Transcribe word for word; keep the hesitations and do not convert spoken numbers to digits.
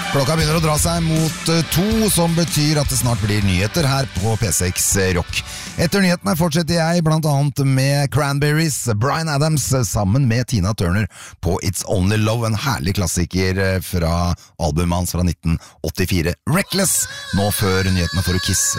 Klokka begynner å dra seg mot to, som betyr at det snart blir nyheter her på P seks Rock. Etter nyhetene fortsetter jeg blant annet med Cranberries, Bryan Adams sammen med Tina Turner på It's Only Love, en herlig klassiker fra albumet hans fra nitten åttifire, Reckless. Nå før nyhetene får du Kiss.